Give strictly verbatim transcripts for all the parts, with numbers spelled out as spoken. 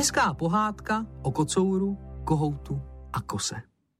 Hezká pohádka o kocouru, kohoutu a kose.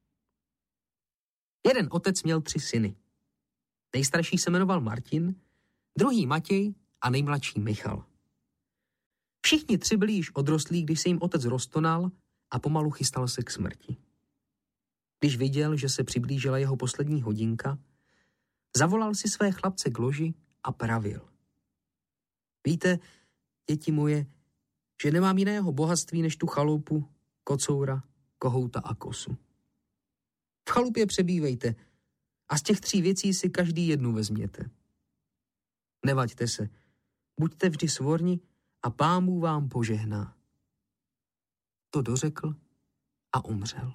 Jeden otec měl tři syny. Nejstarší se jmenoval Martin, druhý Matěj a nejmladší Michal. Všichni tři byli již odrostlí, když se jim otec roztonal a pomalu chystal se k smrti. Když viděl, že se přiblížila jeho poslední hodinka, zavolal si své chlapce k loži a pravil. Víte, děti moje, že nemám jiného bohatství než tu chalupu, kocoura, kohouta a kosu. V chalupě přebývejte a z těch tří věcí si každý jednu vezměte. Nevaďte se, buďte vždy svorni a Pán Bůh vám požehná. To dořekl a umřel.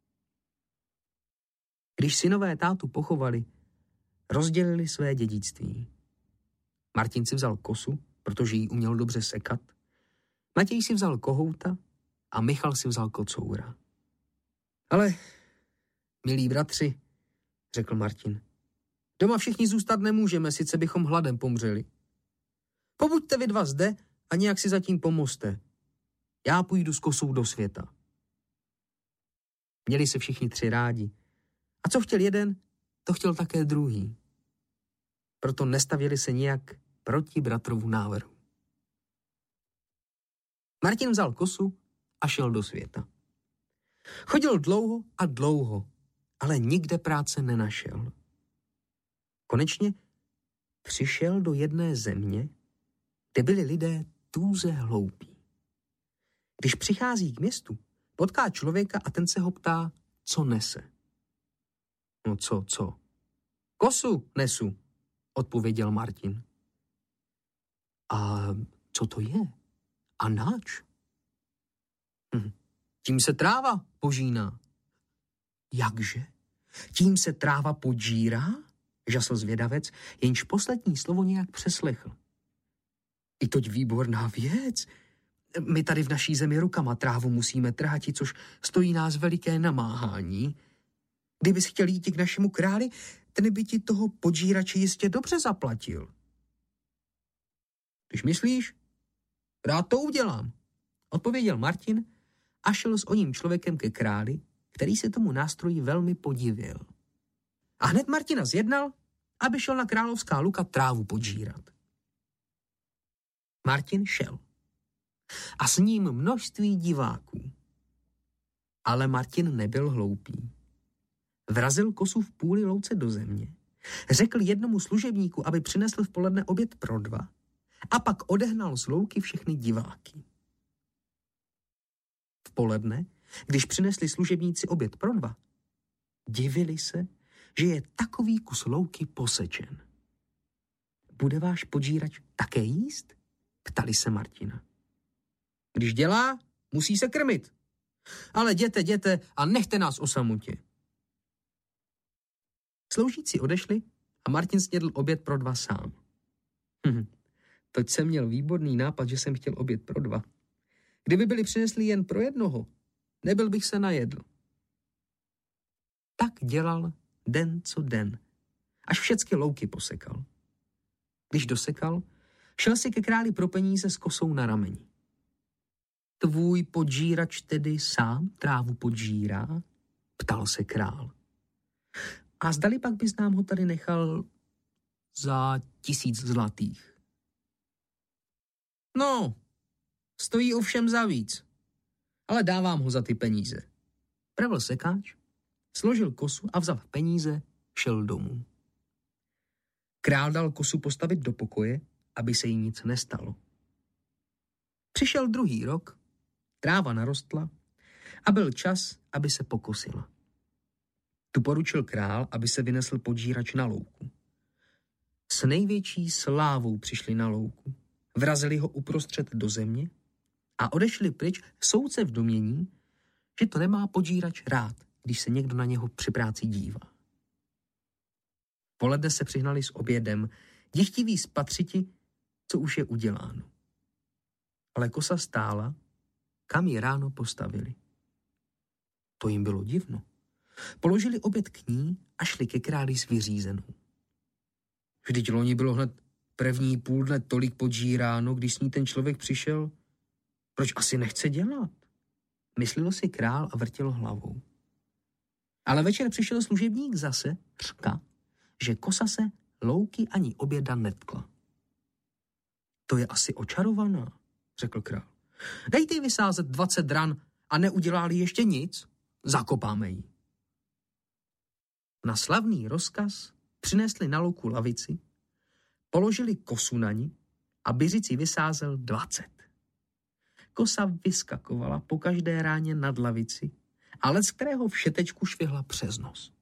Když synové tátu pochovali, rozdělili své dědictví. Martin si vzal kosu, protože ji uměl dobře sekat, Matěj si vzal kohouta a Michal si vzal kocoura. Ale, milí bratři, řekl Martin, doma všichni zůstat nemůžeme, sice bychom hladem pomřeli. Pobuďte vy dva zde a nějak si zatím pomozte. Já půjdu s kosou do světa. Měli se všichni tři rádi. A co chtěl jeden, to chtěl také druhý. Proto nestavěli se nijak proti bratrovu návrhu. Martin vzal kosu a šel do světa. Chodil dlouho a dlouho, ale nikde práce nenašel. Konečně přišel do jedné země, kde byli lidé tůze hloupí. Když přichází k městu, potká člověka a ten se ho ptá, co nese. No co, co? Kosu nesu, odpověděl Martin. A co to je? A náč? Hm. Tím se tráva požíná. Jakže? Tím se tráva podžírá? Žasl zvědavec, jenž poslední slovo nějak přeslechl. I toť výborná věc. My tady v naší zemi rukama trávu musíme trhati, což stojí nás veliké namáhání. Kdybys chtěl jít k našemu králi, ten by ti toho podžírače jistě dobře zaplatil. Když myslíš, rád to udělám, odpověděl Martin a šel s oním člověkem ke králi, který se tomu nástroji velmi podivil. A hned Martina zjednal, aby šel na královská luka trávu podžírat. Martin šel. A s ním množství diváků. Ale Martin nebyl hloupý. Vrazil kosu v půli louce do země, řekl jednomu služebníku, aby přinesl v poledne oběd pro dva, a pak odehnal z louky všechny diváky. V poledne, když přinesli služebníci oběd pro dva, divili se, že je takový kus louky posečen. Bude váš podžírač také jíst? Ptali se Martina. Když dělá, musí se krmit. Ale jděte, jděte a nechte nás o samotě. Sloužící odešli a Martin snědl oběd pro dva sám. Hm, toť jsem měl výborný nápad, že jsem chtěl oběd pro dva. Kdyby byli přinesli jen pro jednoho, nebyl bych se najedl. Tak dělal den co den, až všechny louky posekal. Když dosekal, šel si ke králi pro peníze s kosou na rameni. Tvůj podžírač tedy sám trávu podžírá? Ptal se král. A zdali pak bys nám ho tady nechal za tisíc zlatých? No, stojí ovšem za víc, ale dávám ho za ty peníze. Pravil sekáč, složil kosu a vzal peníze, šel domů. Král dal kosu postavit do pokoje, aby se jí nic nestalo. Přišel druhý rok, tráva narostla a byl čas, aby se pokosila. Tu poručil král, aby se vynesl podžírač na louku. S největší slávou přišli na louku, vrazili ho uprostřed do země a odešli pryč soudce v domění, že to nemá podžírač rád, když se někdo na něho při práci dívá. Poledne se přihnali s obědem, dichtiví spatřiti, co už je uděláno. Ale kosa stála, kam ji ráno postavili. To jim bylo divno. Položili oběd k ní a šli ke králi s vyřízenou. Vždyť loni bylo hned první půl dne tolik podžíráno, když s ní ten člověk přišel. Proč asi nechce dělat? Myslel si král a vrtěl hlavou. Ale večer přišel služebník zase, řka, že kosa se louky ani oběda netkla. To je asi očarovaná, řekl král. Dejte jí vysázet dvacet ran a neudělali ještě nic, zakopáme ji. Na slavný rozkaz přinesli na louku lavici, položili kosu na ní a Byřici vysázel dvacet. Kosa vyskakovala po každé ráně nad lavici, ale z kterého všetečku švihla přes nos.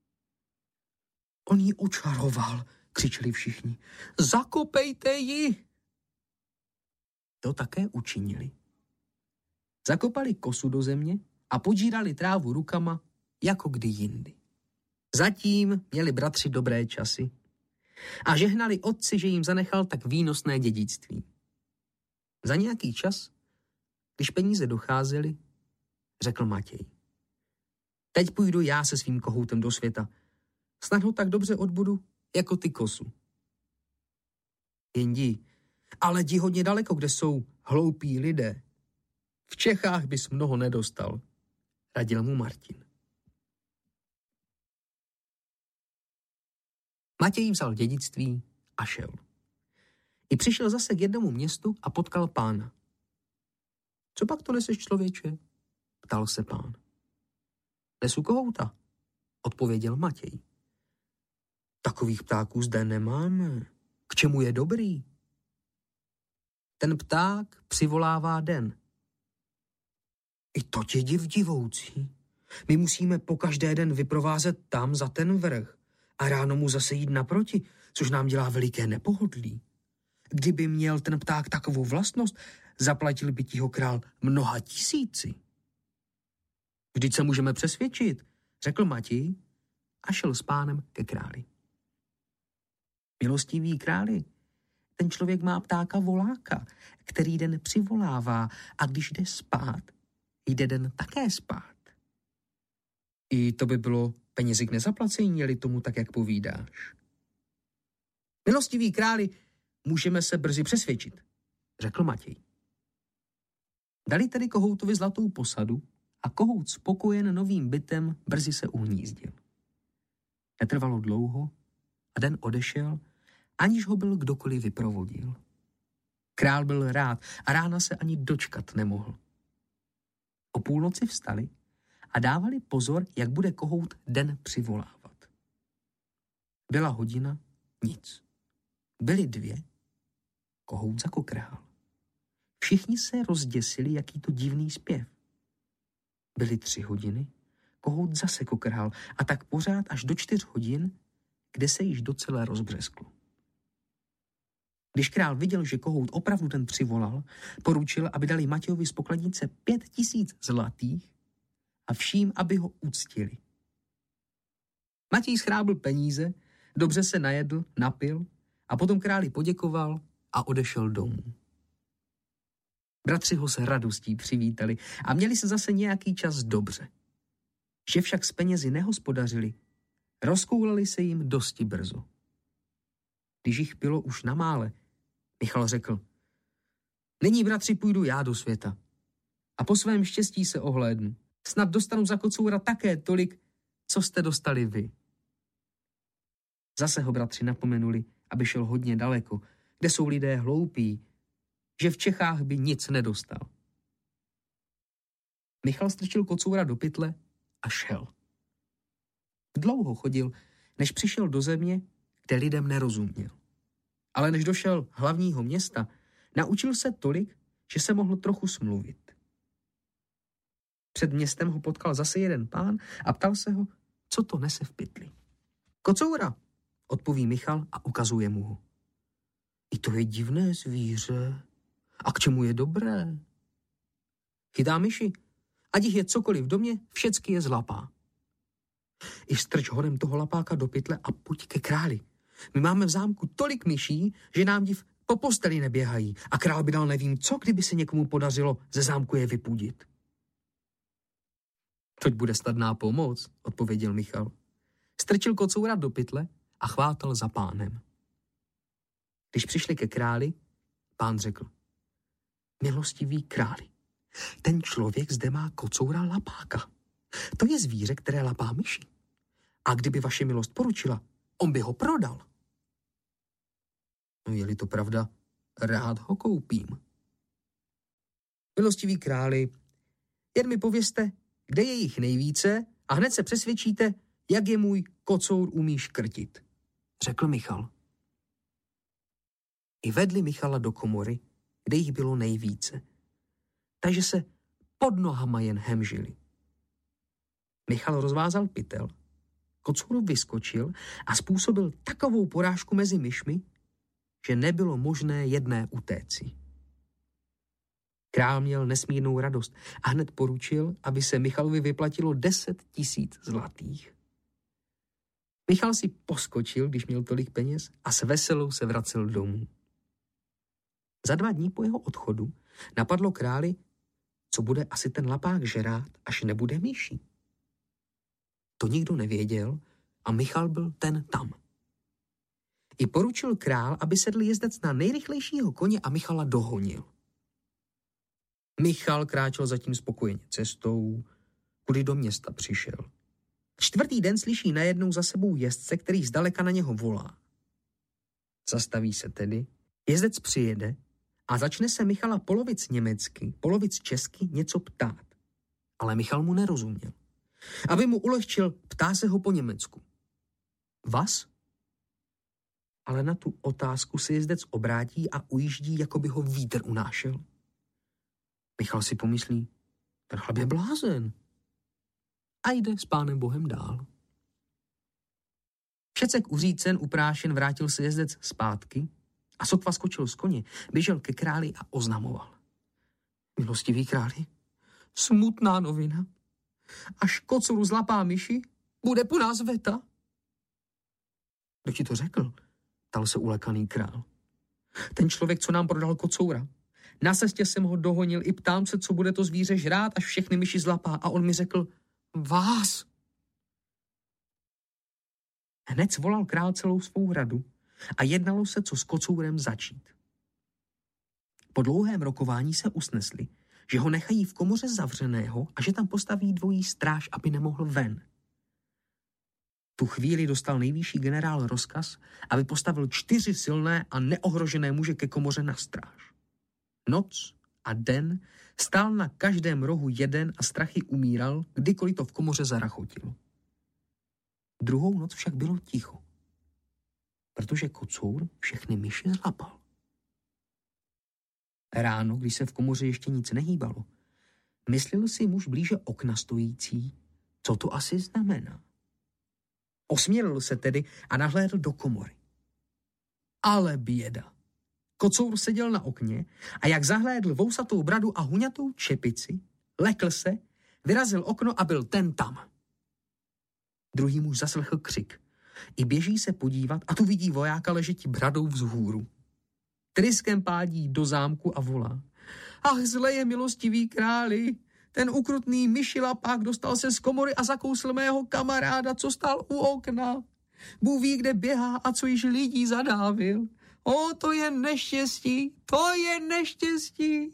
On ji očaroval, křičeli všichni. Zakopejte ji! To také učinili. Zakopali kosu do země a podžírali trávu rukama, jako kdy jindy. Zatím měli bratři dobré časy a žehnali otci, že jim zanechal tak výnosné dědictví. Za nějaký čas, když peníze docházely, řekl Matěj. Teď půjdu já se svým kohoutem do světa. Snad ho tak dobře odbudu, jako ty kosu. Jindi, ale jdi hodně daleko, kde jsou hloupí lidé. V Čechách bys mnoho nedostal, radil mu Martin. Matěj vzal dědictví a šel. I přišel zase k jednomu městu a potkal pána. Co pak to neseš, člověče? Ptal se pán. Nesu kohouta, odpověděl Matěj. Takových ptáků zde nemáme. K čemu je dobrý? Ten pták přivolává den. I to tě div divoucí. My musíme po každé den vyprovázet tam za ten vrch a ráno mu zase jít naproti, což nám dělá veliké nepohodlí. Kdyby měl ten pták takovou vlastnost, zaplatil by ti ho král mnoha tisíci. Vždyť se můžeme přesvědčit, řekl Matěj a šel s pánem ke králi. Milostivý králi, ten člověk má ptáka voláka, který den přivolává a když jde spát, jde den také spát. I to by bylo penězi k nezaplacení, jeli tomu tak, jak povídáš. Milostivý králi, můžeme se brzy přesvědčit, řekl Matěj. Dali tedy kohoutovi zlatou posadu a kohout spokojen novým bytem brzy se uhnízdil. Netrvalo dlouho a den odešel, aniž ho byl kdokoliv vyprovodil. Král byl rád a rána se ani dočkat nemohl. O půlnoci vstali a dávali pozor, jak bude kohout den přivolávat. Byla hodina, nic. Byly dvě, kohout zakokrhal. Všichni se rozděsili, jaký to divný zpěv. Byly tři hodiny, kohout zase kokrhal a tak pořád až do čtyř hodin, kde se již docela rozbřesklo. Když král viděl, že kohout opravdu ten přivolal, poručil, aby dali Matějovi z pokladnice pět tisíc zlatých a vším, aby ho uctili. Matěj schrábl peníze, dobře se najedl, napil a potom králi poděkoval a odešel domů. Bratři ho s radostí přivítali a měli se zase nějaký čas dobře. Že však s penězi nehospodařili, rozkoulali se jim dosti brzo. Když jich bylo už na mále, Michal řekl, nyní, bratři, půjdu já do světa a po svém štěstí se ohlédnu. Snad dostanu za kocoura také tolik, co jste dostali vy. Zase ho bratři napomenuli, aby šel hodně daleko, kde jsou lidé hloupí, že v Čechách by nic nedostal. Michal strčil kocoura do pytle a šel. Dlouho chodil, než přišel do země, kde lidem nerozuměl. Ale než došel hlavního města, naučil se tolik, že se mohl trochu smluvit. Před městem ho potkal zase jeden pán a ptal se ho, co to nese v pytli. Kocoura, odpoví Michal a ukazuje mu ho. I to je divné zvíře. A k čemu je dobré? Chytá myši. Ať jich je cokoliv v domě, všecky je zlapá. I strč hodem toho lapáka do pytle a pojď ke králi. My máme v zámku tolik myší, že nám div po posteli neběhají a král by dal nevím co, kdyby se někomu podařilo ze zámku je vypudit. Toť bude snadná pomoc, odpověděl Michal. Strčil kocoura do pytle a chvátal za pánem. Když přišli ke králi, pán řekl, milostivý králi, Ten člověk zde má kocoura lapáka. To je zvíře, které lapá myši. A kdyby vaše milost poručila, on by ho prodal. No, je-li to pravda, rád ho koupím. Milostivý králi, jen mi povězte, kde je jich nejvíce a hned se přesvědčíte, jak je můj kocour umí škrtit, řekl Michal. I vedli Michala do komory, kde jich bylo nejvíce, takže se pod nohama jen hemžili. Michal rozvázal pytel, kocour vyskočil a způsobil takovou porážku mezi myšmi, že nebylo možné jedné utéci. Král měl nesmírnou radost a hned poručil, aby se Michalovi vyplatilo deset tisíc zlatých. Michal si poskočil, když měl tolik peněz, a s veselou se vracel domů. Za dva dní po jeho odchodu napadlo králi, co bude asi ten lapák žerát, až nebude myší. To nikdo nevěděl a Michal byl ten tam. I poručil král, aby sedl jezdec na nejrychlejšího koně a Michala dohonil. Michal kráčel zatím spokojeně cestou, kudy do města přišel. Čtvrtý den slyší najednou za sebou jezdce, který zdaleka na něho volá. Zastaví se tedy, jezdec přijede a začne se Michala polovic německy, polovic česky něco ptát. Ale Michal mu nerozuměl. Aby mu ulehčil, ptá se ho po německu. Vas? Ale na tu otázku se jezdec obrátí a ujíždí, jako by ho vítr unášel. Michal si pomyslí, ten chlap je blázen. A jde s pánem Bohem dál. Všecek uřícen, uprášen, vrátil se jezdec zpátky a sotva skočil z koně, běžel ke králi a oznamoval. Milostivý králi, smutná novina. Až kocour zlapá myši, bude po nás veta. Kdo ti to řekl? Ptal se ulekaný král. Ten člověk, co nám prodal kocoura. Na cestě jsem ho dohonil i ptám se, co bude to zvíře žrát, až všechny myši zlapá. A on mi řekl, vás. Hned svolal král celou svou radu a jednalo se, co s kocourem začít. Po dlouhém rokování se usnesli, že ho nechají v komoře zavřeného a že tam postaví dvojí stráž, aby nemohl ven. Tu chvíli dostal nejvyšší generál rozkaz, aby postavil čtyři silné a neohrožené muže ke komoře na stráž. Noc a den stál na každém rohu jeden a strachy umíral, kdykoliv to v komoře zarachotilo. Druhou noc však bylo ticho, protože kocour všechny myši zlapal. Ráno, když se v komoře ještě nic nehýbalo, myslel si muž blíže okna stojící, co to asi znamená. Osmělil se tedy a nahlédl do komory. Ale běda. Kocour seděl na okně a jak zahlédl vousatou bradu a huňatou čepici, lekl se, vyrazil okno a byl ten tam. Druhý muž zaslechl křik. I běží se podívat a tu vidí vojáka ležetí bradou vzhůru. Tryskem pádí do zámku a volá. Ach, zle je, milostivý králi, ten ukrutný myši lapák dostal se z komory a zakousl mého kamaráda, co stál u okna. Bůh ví, kde běhá a co již lidí zadávil. O, to je neštěstí, to je neštěstí.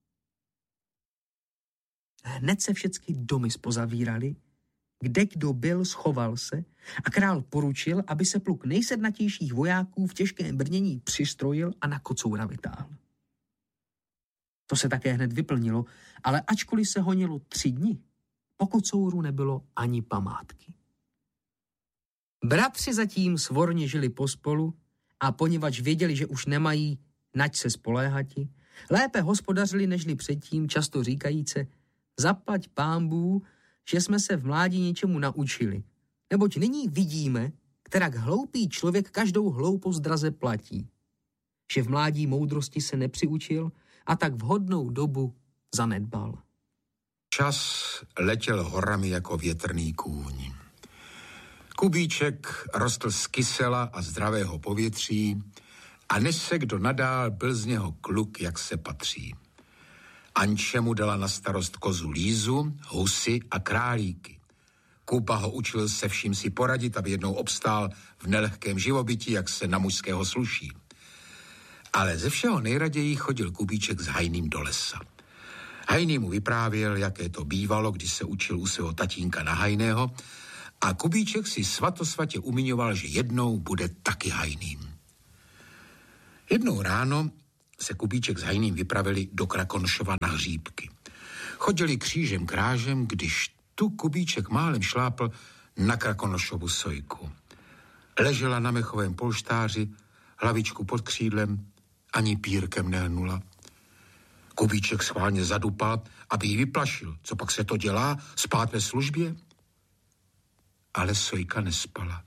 Hned se všechny domy spozavírali, kde kdo byl, schoval se a král poručil, aby se pluk nejsednatějších vojáků v těžkém brnění přistrojil a na kocoura vytáhl. To se také hned vyplnilo, ale ačkoliv se honilo tři dny, po kocouru nebylo ani památky. Bratři zatím svorně žili pospolu a poněvadž věděli, že už nemají nač se spoléhati, lépe hospodařili nežli předtím, často říkajíce, zaplať pánbů, že jsme se v mládí něčemu naučili, neboť nyní vidíme, kterak hloupý člověk každou hloupost draze platí, že v mládí moudrosti se nepřiučil a tak vhodnou dobu zanedbal. Čas letěl horami jako větrný kůň. Kubíček rostl z kysela a zdravého povětří a než se kdo nadál, byl z něho kluk, jak se patří. Anče mu dala na starost kozu Lízu, husy a králíky. Kuba ho učil se vším si poradit, aby jednou obstál v nelehkém živobytí, jak se na mužského sluší. Ale ze všeho nejraději chodil Kubíček s Hajným do lesa. Hajný mu vyprávěl, jaké to bývalo, když se učil u svého tatínka na hajného, a Kubíček si svatosvatě umiňoval, že jednou bude taky hajným. Jednou ráno se Kubíček s hajným vypravili do Krakonošova na hříbky. Chodili křížem krážem, když tu Kubíček málem šlápl na Krakonošovu sojku. Ležela na mechovém polštáři, hlavičku pod křídlem, ani pírkem nehnula. Kubíček schválně zadupal, aby ji vyplašil. Co pak se to dělá? Spát ve službě? Ale sojka nespala.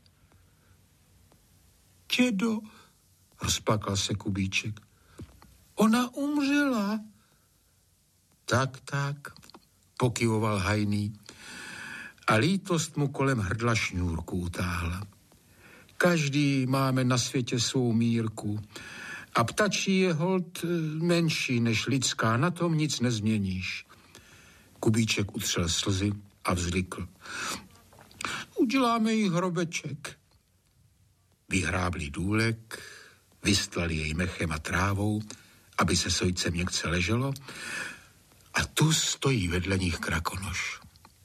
Dědo, rozplakal se Kubíček, ona umřela. Tak, tak, pokyvoval hajný a lítost mu kolem hrdla šňůrku utáhla. Každý máme na světě svou mírku a ptačí je holt menší než lidská, na tom nic nezměníš. Kubíček utřel slzy a vzlikl. Uděláme jí hrobeček. Vyhrábli důlek, vystlali jej mechem a trávou, aby se sojce měkce leželo, a tu stojí vedle nich Krakonoš.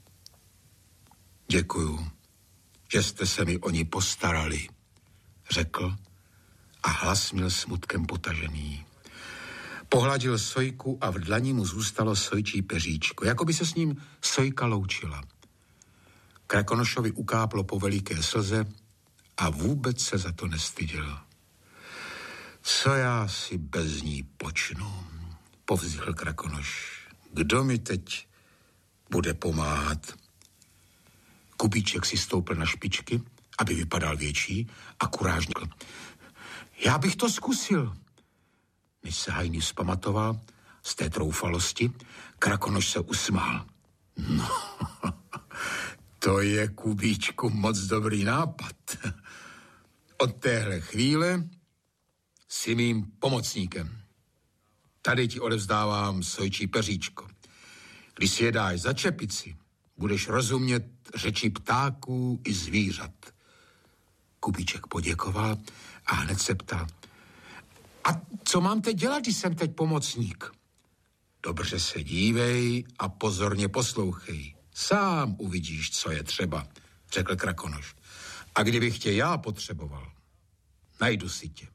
Děkuju, že jste se mi o ní postarali, řekl a hlas měl smutkem potažený. Pohladil sojku a v dlani mu zůstalo sojčí peříčko, jako by se s ním sojka loučila. Krakonošovi ukáplo po veliké slze a vůbec se za to nestyděl. Co já si bez ní počnu, povzdychl Krakonoš. Kdo mi teď bude pomáhat? Kubíček si stoupil na špičky, aby vypadal větší, a kurážně. Já bych to zkusil. Než se hajný vzpamatoval z té troufalosti, Krakonoš se usmál. No, to je, Kubíčku, moc dobrý nápad. Od téhle chvíle jsi mým pomocníkem. Tady ti odevzdávám sojčí peříčko. Když si je dáš za čepici, budeš rozumět řeči ptáků i zvířat. Kubíček poděkoval a hned se ptal. A co mám teď dělat, když jsem teď pomocník? Dobře se dívej a pozorně poslouchej. Sám uvidíš, co je třeba, řekl Krakonoš. A kdybych tě já potřeboval, najdu si tě.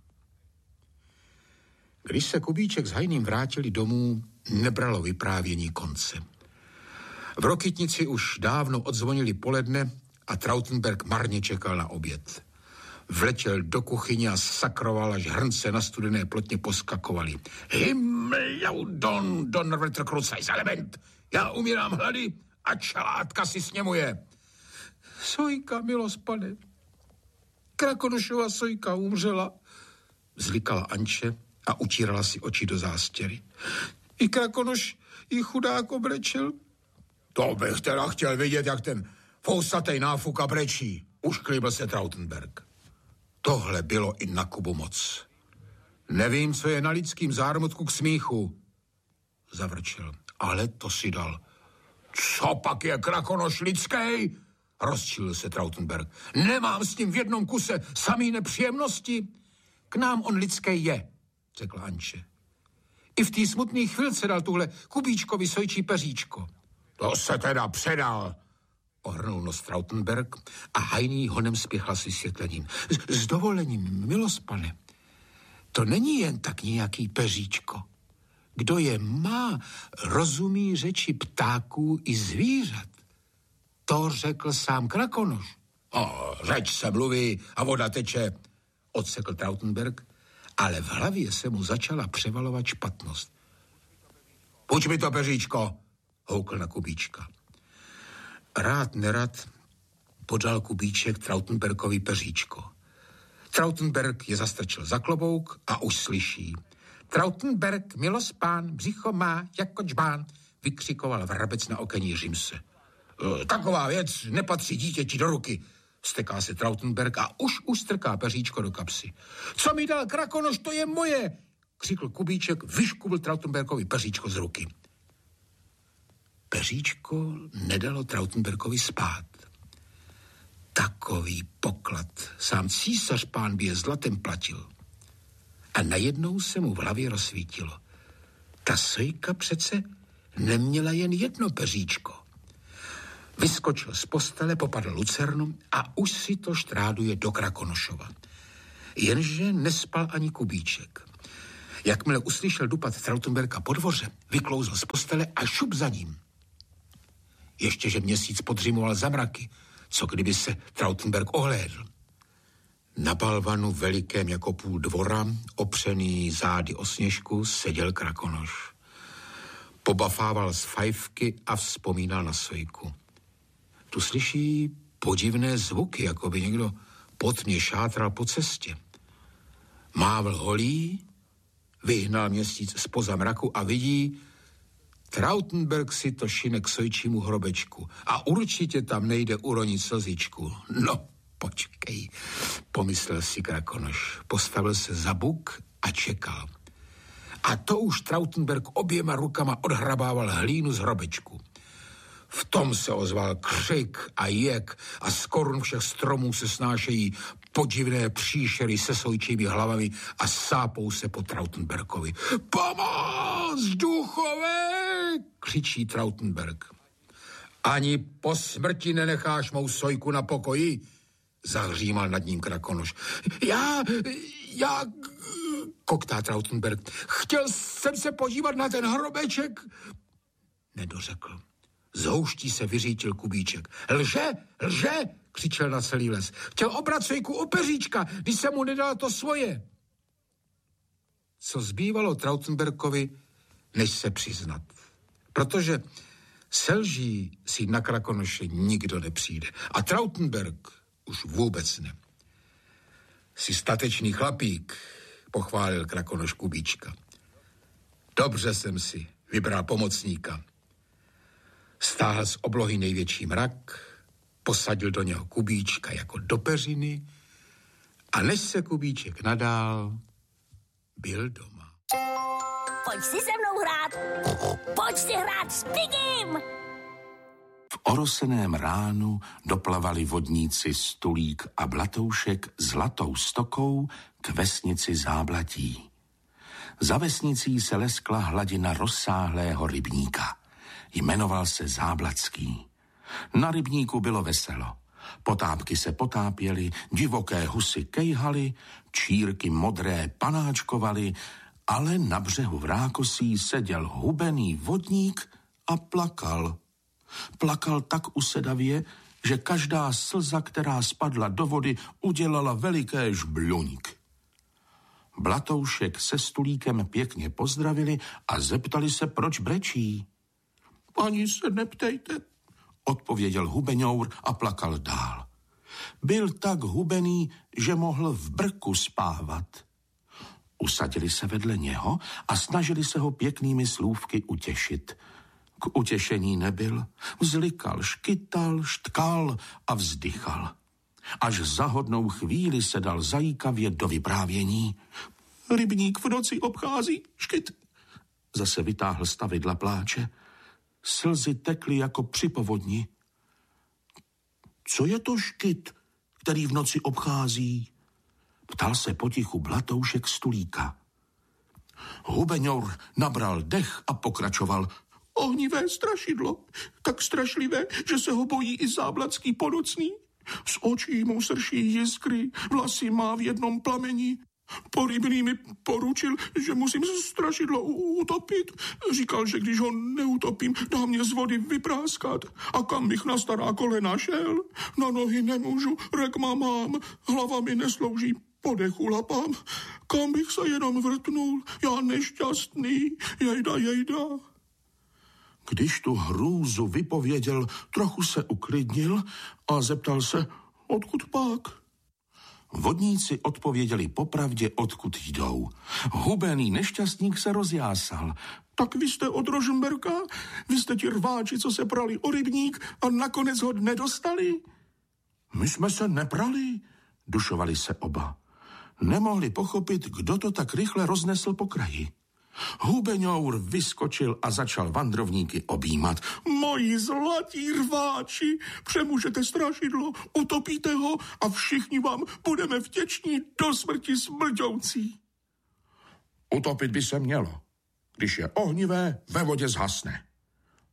Když se Kubíček s hajným vrátili domů, nebralo vyprávění konce. V Rokytnici už dávno odzvonili poledne a Trautenberg marně čekal na oběd. Vletěl do kuchyně a sakroval, až hrnce na studené plotně poskakovali. Himmel, jau don, donnerwetter Kruzajs element. Já umírám hlady a čelátka si sněmuje. Sojka, milospane. Krakonošova sojka umřela, vzlikala Anče a utírala si oči do zástěry. I Krakonoš ji chudák obrečel. To bych teda chtěl vidět, jak ten fousatej náfuka brečí, ušklíbil se Trautenberg. Tohle bylo i na Kubu moc. Nevím, co je na lidským zármutku k smíchu, zavrčel, ale to si dal. Co pak je Krakonoš lidský? Rozčilil se Trautenberg. Nemám s tím v jednom kuse samý nepříjemnosti. K nám on lidský je, řekla Anče. I v té smutné chvilce dal tuhle Kubíčkovi sojčí peříčko. To se teda předal, ohrnul nos Trautenberg a hajný honem spěchal s vysvětlením. S, s dovolením, milospane, to není jen tak nějaký peříčko. Kdo je má, rozumí řeči ptáků i zvířat. To řekl sám Krakonoš. O, řeč se mluví a voda teče, odsekl Trautenberg, ale v hlavě se mu začala převalovat špatnost. Půjč mi to peříčko, houkl na Kubíčka. Rád nerad podal Kubíček Trautenbergovi peříčko. Trautenberg je zastrčil za klobouk a už slyší. Trautenberg, milospán, břicho má jako džbán, vykřikoval vrabec na okení Římse. E, taková věc nepatří dítěti do ruky, steká se Trautenberg a už ustrká peříčko do kapsy. Co mi dal Krakonoš, to je moje, křikl Kubíček, vyškubl Trautenbergovi peříčko z ruky. Peříčko nedalo Trautenbergovi spát. Takový poklad sám císař pán by je zlatem platil. A najednou se mu v hlavě rozsvítilo. Ta sojka přece neměla jen jedno peříčko. Vyskočil z postele, popadl lucernu a už si to štráduje do Krakonošova. Jenže nespal ani Kubíček. Jakmile uslyšel dupat Trautenberka po dvoře, vyklouzl z postele a šup za ním. Ještě že měsíc podřimoval za mraky, co kdyby se Trautenberg ohlédl. Na balvanu velikém jako půl dvora, opřený zády o sněžku, seděl Krakonoš. Pobafával z fajfky a vzpomínal na Sojku. Tu slyší podivné zvuky, jako by někdo potně šátral po cestě. Mávl holí, vyhnal měsíc zpoza mraku a vidí, Trautenberg si to šine k Sojčímu hrobečku a určitě tam nejde uronit slzičku. No, počkej, pomyslel si Krakonoš. Postavil se za buk a čekal. A to už Trautenberg oběma rukama odhrabával hlínu z hrobečku. V tom se ozval křik a jek a z korun všech stromů se snášejí podivné příšery se Sojčími hlavami a sápou se po Trautenbergovi. Pomoc, duchové! Křičí Trautenberg. Ani po smrti nenecháš mou Sojku na pokoji? Zahřímal nad ním Krakonoš. Já, já, koktá Trautenberg. Chtěl jsem se podívat na ten hrobeček. Nedořekl. Z houští se vyřítil Kubíček. Lže, lže, křičel na celý les. Chtěl obrat Sojku o peříčka, když se mu nedala to svoje. Co zbývalo Trautenbergovi, než se přiznat. Protože se lží si na Krakonoše nikdo nepřijde. A Trautenberg už vůbec ne. Jsi statečný chlapík, pochválil Krakonoš Kubíčka. Dobře jsem si vybral pomocníka. Stáhl z oblohy největší mrak, posadil do něho Kubíčka jako do peřiny a než se Kubíček nadál, byl doma. Pojď si se mnou hrát. Pojď si hrát s Pigim. V oroseném ránu doplavali vodníci Stulík a Blatoušek zlatou stokou k vesnici Záblatí. Za vesnicí se leskla hladina rozsáhlého rybníka. Jmenoval se Záblatský. Na rybníku bylo veselo. Potápky se potápěly, divoké husy kejhaly, čírky modré panáčkovaly, ale na břehu v rákosí seděl hubený vodník a plakal. Plakal tak usedavě, že každá slza, která spadla do vody, udělala veliké žbluňk. Blatoušek se Stulíkem pěkně pozdravili a zeptali se, proč brečí. Ani se neptejte, odpověděl hubeňour a plakal dál. Byl tak hubený, že mohl v brku spávat. Usadili se vedle něho a snažili se ho pěknými slůvky utěšit. K utěšení nebyl, vzlikal, škytal, štkal a vzdychal. Až za hodnou chvíli se dal zajíkavě do vyprávění. Rybník v noci obchází, škyt. Zase vytáhl stavidla pláče. Slzy tekly jako při povodni. Co je to škyt, který v noci obchází? Ptal se potichu Blatoušek Stulíka. Hubeňour nabral dech a pokračoval. Ohnivé strašidlo, tak strašlivé, že se ho bojí i Záblatský Ponocný. Z očí mu srší jiskry, vlasy má v jednom plameni. Porybný mi poručil, že musím strašidlo utopit. Říkal, že když ho neutopím, dá mě z vody vypráskat. A kam bych na stará kolena šel? Na nohy nemůžu, rekma mám, hlava mi neslouží, po dechu lapám. Kam bych se jenom vrtnul, já nešťastný, jejda, jejda. Když tu hrůzu vypověděl, trochu se uklidnil a zeptal se, odkud pak? Vodníci odpověděli popravdě, odkud jdou. Hubený nešťastník se rozjásal. Tak vy jste od Rožmberka? Vy jste ti rváči, co se prali o rybník a nakonec ho nedostali? My jsme se neprali, dušovali se oba. Nemohli pochopit, kdo to tak rychle roznesl po kraji. Hubeňour vyskočil a začal vandrovníky objímat. Moji zlatí rváči, přemůžete strašidlo, utopíte ho a všichni vám budeme vděční do smrti smrďoucí. Utopit by se mělo. Když je ohnivé, ve vodě zhasne.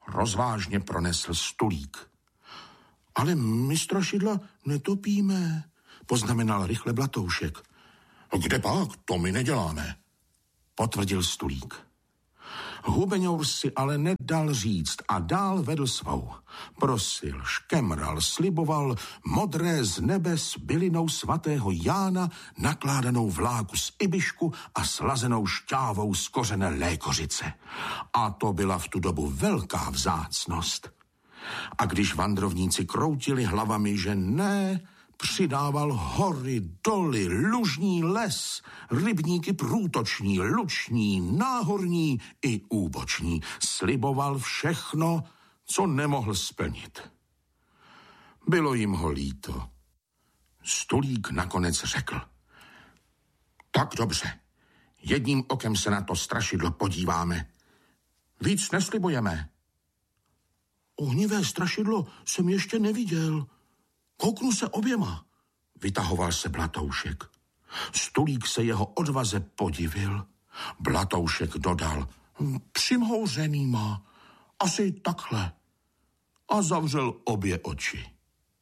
rozvážně pronesl Stulík. Ale my strašidla netopíme, poznamenal rychle Blatoušek. Kde pak, to my neděláme, potvrdil Stulík. Hubeňour si ale nedal říct a dál vedl svou. Prosil, škemral, sliboval modré z nebes bylinou svatého Jána, nakládanou vláku z ibišku a slazenou šťávou z kořene lékořice. A to byla v tu dobu velká vzácnost. A když vandrovníci kroutili hlavami, že ne, přidával hory, doly, lužní les, rybníky průtoční, luční, náhorní i úboční. Sliboval všechno, co nemohl splnit. Bylo jim ho líto. Stulík nakonec řekl. Tak dobře, jedním okem se na to strašidlo podíváme. Víc neslibujeme. Ohnivé strašidlo jsem ještě neviděl. Kouknu se oběma, vytahoval se Blatoušek. Stulík se jeho odvaze podivil. Blatoušek dodal, přimhouřenýma, asi takhle. A zavřel obě oči.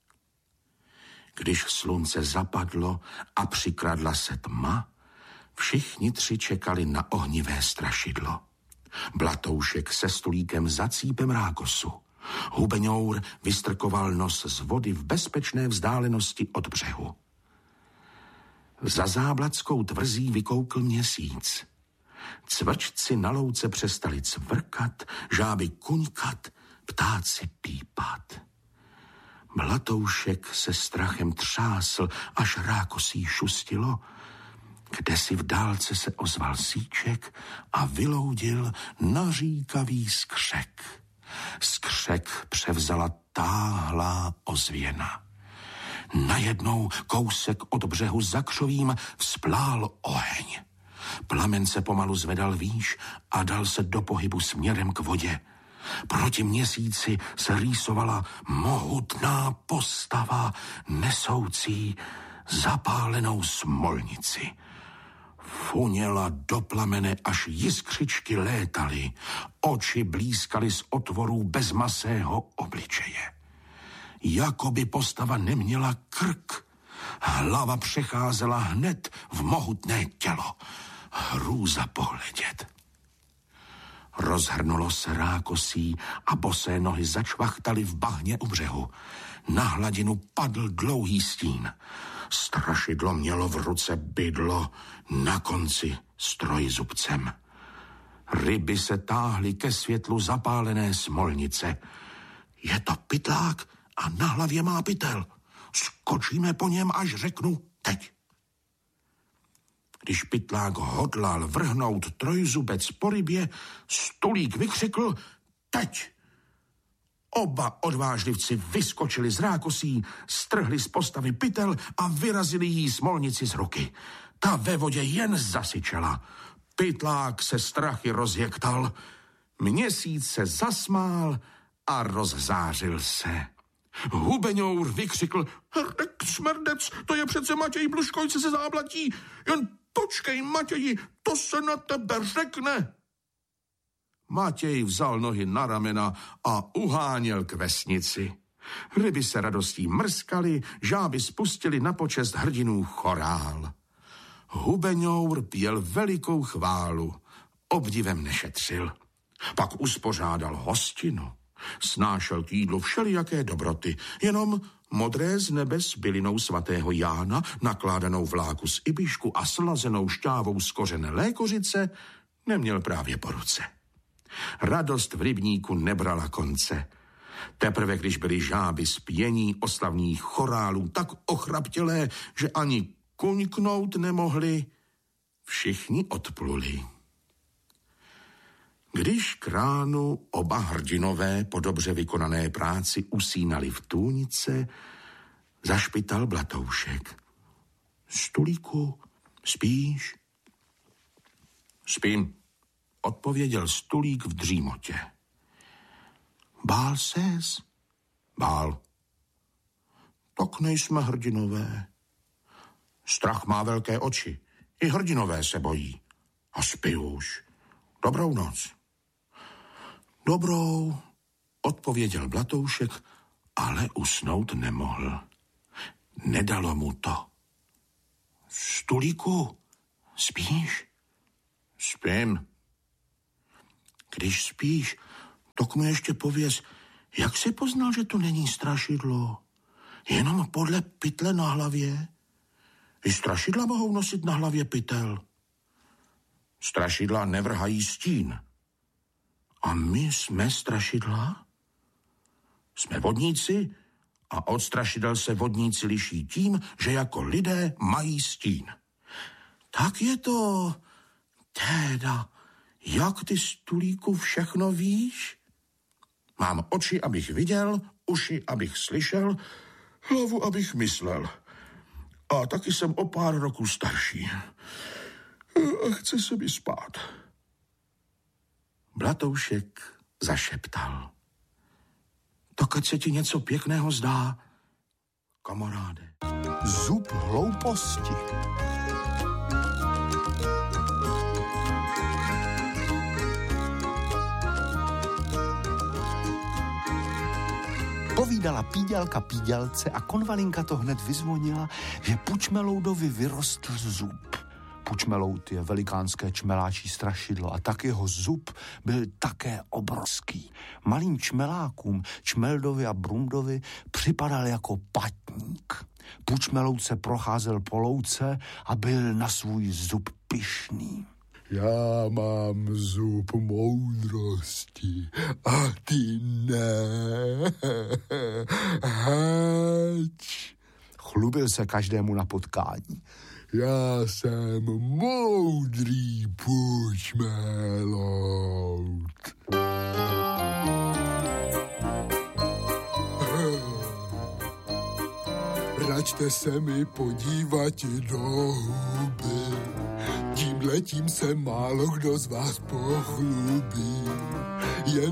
Když slunce zapadlo a přikradla se tma, všichni tři čekali na ohnivé strašidlo. Blatoušek se Stulíkem za cípem rákosu. Hubeňour vystrkoval nos z vody v bezpečné vzdálenosti od břehu. Za zábladskou tvrzí vykoukl měsíc. Cvrčci na louce přestali cvrkat, žáby kuňkat, ptáci pípat. Blatoušek se strachem třásl, až rákosí šustilo. Kdesi v dálce se ozval síček a vyloudil naříkavý skřek. Skřek převzala táhlá ozvěna. Najednou kousek od břehu za křovím vzplál oheň. Plamen se pomalu zvedal výš a dal se do pohybu směrem k vodě. Proti měsíci se rýsovala mohutná postava nesoucí zapálenou smolnici. Funěla do plamene, až jiskřičky létaly. Oči blízkaly z otvorů bezmasého obličeje. Jakoby postava neměla krk. Hlava přecházela hned v mohutné tělo. Hrůza pohledět. Rozhrnulo se rákosí a bosé nohy začvachtaly v bahně u břehu. Na hladinu padl dlouhý stín. Strašidlo mělo v ruce bydlo, na konci stroj zubcem. Ryby se táhly ke světlu zapálené smolnice. Je to pytlák a na hlavě má pytel. Skočíme po něm, až řeknu teď. Když pytlák hodlal vrhnout trojzubec po rybě, Stulík vykřikl teď. Oba odvážlivci vyskočili z rákosí, strhli z postavy pytel a vyrazili jí smolnici z ruky. Ta ve vodě jen zasyčela. Pytlák se strachy rozjektal, měsíc se zasmál a rozzářil se. Hubeňour vykřikl, hrdek smrdec, to je přece Matěj Bluškojce ze Záblatí, jen počkej, Matěji, to se na tebe řekne. Matěj vzal nohy na ramena a uháněl k vesnici. Ryby se radostí mrskaly, žáby spustili na počest hrdinů chorál. Hubeňour pěl velikou chválu, obdivem nešetřil. Pak uspořádal hostinu. Snášel k jídlu všelijaké dobroty, jenom modré z nebes bylinou svatého Jána, nakládanou vláku z ibišku a slazenou šťávou z kořene lékořice neměl právě po ruce. Radost v rybníku nebrala konce. Teprve když byly žáby z pění oslavných chorálů tak ochraptělé, že ani kuňknout nemohli, všichni odpluli. Když k ránu oba hrdinové po dobře vykonané práci usínali v tůnice, zašpital Blatoušek. Stulíku, spíš? Spím, odpověděl Stulík v dřímotě. Bál ses? Bál. Tak nejsme hrdinové. Strach má velké oči. I hrdinové se bojí. A spí už. Dobrou noc. Dobrou, Odpověděl Blatoušek, ale usnout nemohl. Nedalo mu to. Stulíku, spíš? Spím. Když spíš, tak mi ještě pověz, jak jsi poznal, že to není strašidlo? Jenom podle pytle na hlavě? I strašidla mohou nosit na hlavě pytel. Strašidla nevrhají stín. A my jsme strašidla? Jsme vodníci a od strašidel se vodníci liší tím, že jako lidé mají stín. Tak je to... Teda, jak ty, Stulíku, všechno víš? Mám oči, abych viděl, uši, abych slyšel, hlavu, abych myslel. A taky jsem o pár roků starší. A chce se mi spát. Blatoušek zašeptal. Tak ať se ti něco pěkného zdá, kamaráde. Zub hlouposti. Povídala pídělka pídělce a konvalinka to hned vyzvonila, že Pučmeloudovi vyrostl zub. Pučmeloud je velikánské čmeláčí strašidlo a tak jeho zub byl také obrovský. Malým čmelákům, Čmeldovi a Brumdovi, připadal jako patník. Pučmeloud se procházel po louce a byl na svůj zub pyšný. Já mám zub moudrosti a ty ne. Hač. Chlubil se každému na potkání. Já jsem moudrý Pučmeloud. Račte se mi podívat do huby. Tímhletím se málo kdo z vás pochlubí. Jen